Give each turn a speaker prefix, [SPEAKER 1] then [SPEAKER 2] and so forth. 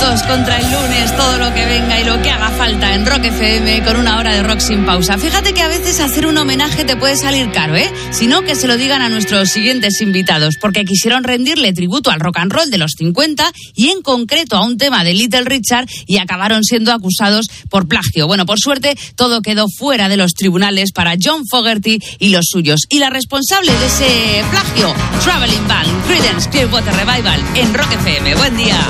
[SPEAKER 1] minutos contra el lunes, todo lo que venga y lo que haga falta en Rock FM con una hora de rock sin pausa. Fíjate que a veces hacer un homenaje te puede salir caro, Si no, que se lo digan a nuestros siguientes invitados, porque quisieron rendirle tributo al rock and roll de los 50 y en concreto a un tema de Little Richard y acabaron siendo acusados por plagio. Bueno, por suerte, todo quedó fuera de los tribunales para John Fogerty y los suyos. Y la responsable de ese plagio, Traveling Band, Creedence Clearwater Revival en Rock FM. Buen día.